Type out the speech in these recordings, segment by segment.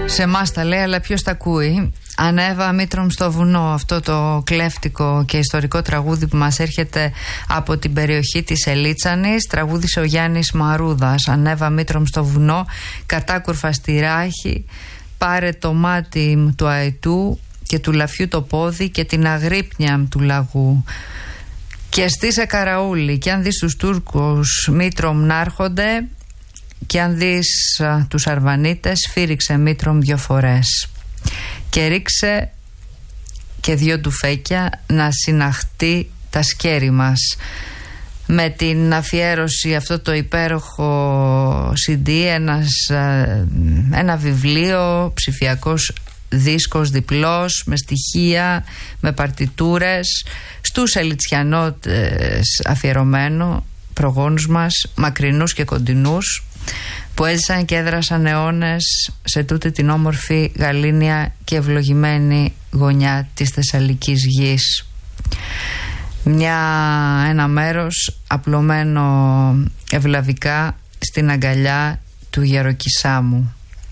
Σε εμάς τα λέει, αλλά ποιος τα ακούει? Ανέβα Μήτρομ στο βουνό, αυτό το κλέφτικο και ιστορικό τραγούδι που μας έρχεται από την περιοχή της Ελίτσανης. Τραγούδισε ο Γιάννης Μαρούδας. Ανέβα Μήτρομ στο βουνό, κατάκουρφα στη ράχη, πάρε το μάτι του αετού και του λαφιού το πόδι και την αγρύπνια του λαγού. Και στήσε καραούλι, και αν δεις τους Τούρκους Μήτρομ να έρχονται, και αν δεις τους Αρβανίτες, φύριξε Μήτρομ 2 φορές και ρίξε και 2 τουφέκια να συναχτεί τα σκέρι μας. Με την αφιέρωση αυτό το υπέροχο CD, ένα βιβλίο, ψηφιακός δίσκος διπλός, με στοιχεία, με παρτιτούρες, στους Ελιτσιανώτες αφιερωμένο, προγόνους μας, μακρινούς και κοντινούς, που έζησαν και έδρασαν αιώνες σε τούτη την όμορφη, γαλήνια και ευλογημένη γωνιά της Θεσσαλικής γης. Ένα μέρος απλωμένο ευλαβικά στην αγκαλιά του Γεροκισάμου.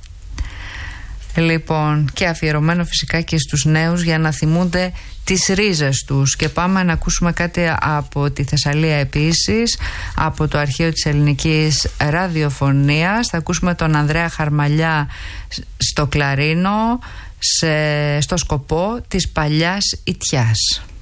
Λοιπόν, και αφιερωμένο φυσικά και στους νέους, για να θυμούνται τις ρίζες τους. Και πάμε να ακούσουμε κάτι από τη Θεσσαλία επίσης, από το αρχείο της ελληνικής ραδιοφωνίας. Θα ακούσουμε τον Ανδρέα Χαρμαλιά στο κλαρίνο, στο σκοπό της παλιάς ιτιάς.